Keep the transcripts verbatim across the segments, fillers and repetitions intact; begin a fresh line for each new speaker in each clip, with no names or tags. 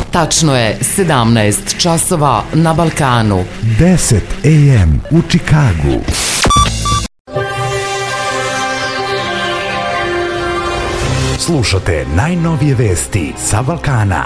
Tačno je sedamnaest časova na Balkanu.
deset a m u Čikagu. Slušate najnovije vesti sa Balkana.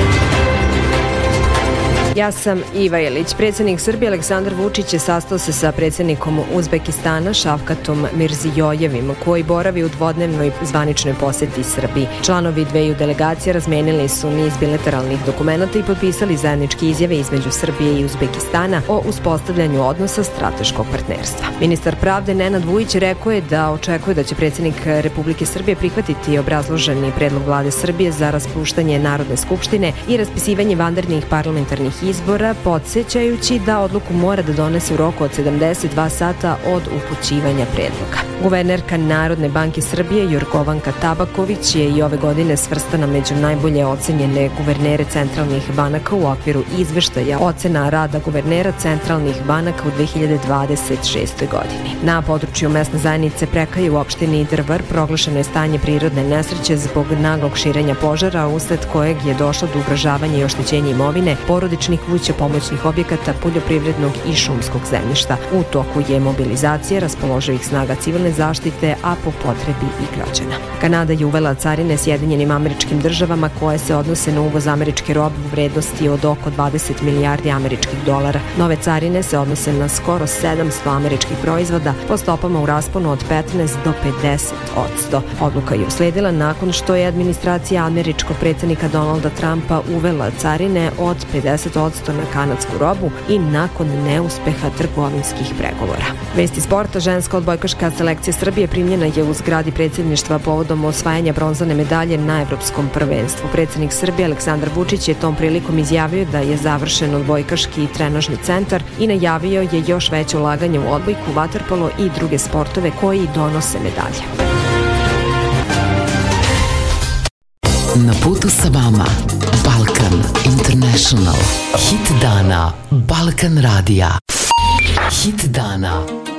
Ja sam Iva Jelić. Predsjednik Srbije Aleksandar Vučić je sastao se sa predsjednikom Uzbekistana Šavkatom Mirzijojevim, koji boravi u dvodnevnoj zvaničnoj posjeti Srbiji. Članovi dveju delegacija razmenili su niz bilateralnih dokumenata i potpisali zajedničke izjave između Srbije i Uzbekistana o uspostavljanju odnosa strateškog partnerstva. Ministar pravde Nenad Vujić rekao je da očekuje da će predsjednik Republike Srbije prihvatiti obrazloženi predlog vlade Srbije za raspuštanje Narodne skupštine i raspisivanje vanrednih parlamentarnih izbora, podsjećajući da odluku mora da donese u roku od sedamdeset dva sata od upućivanja predloga. Guvernerka Narodne banke Srbije Jorgovanka Tabaković je i ove godine svrstana među najbolje ocenjene guvernere centralnih banaka u okviru izveštaja ocena rada guvernera centralnih banaka u dve hiljade dvadeset šestoj godini. Na području mesne zajednice Prekaje u opštini Drvar proglašeno je stanje prirodne nesreće zbog naglog širenja požara, usled kojeg je došlo do ugrožavanja i oštećenja imovine, porodičnih kuća, pomoćnih objekata, poljoprivrednog i šumskog zemljišta. U toku je mobilizacija raspoloživih snaga civilne zaštite, a po potrebi i građana. Kanada je uvela carine Sjedinjenim Američkim Državama koje se odnose na uvoz američke robe u vrednosti od oko dvadeset milijardi američkih dolara. Nove carine se odnose na skoro sedamsto američkih proizvoda po stopama u rasponu od petnaest do pedeset odsto. Odluka je usledila nakon što je administracija američkog predsjednika Donalda Trumpa uvela carine od pedeset odsto na kanadsku robu i nakon neuspeha trgovinskih pregovora. Vesti sporta. Ženska odbojkaška selekcija Srbije primljena je u zgradi predsjedništva povodom osvajanja bronzane medalje na Evropskom prvenstvu. Predsjednik Srbije Aleksandar Vučić je tom prilikom izjavio da je završen odbojkaški i trenažni centar i najavio je još veće ulaganje u odbojku, vaterpolo i druge sportove koji donose medalje.
Na putu sa vama Balkan International. Hit dana Balkan radija. Hit dana